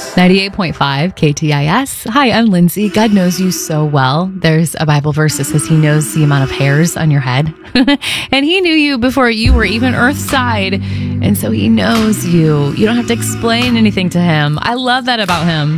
98.5 KTIS. Hi, I'm Lindsay. God knows you so well. There's a Bible verse that says he knows the amount of hairs on your head. And he knew you before you were even earthside. And so he knows you. You don't have to explain anything to him. I love that about him.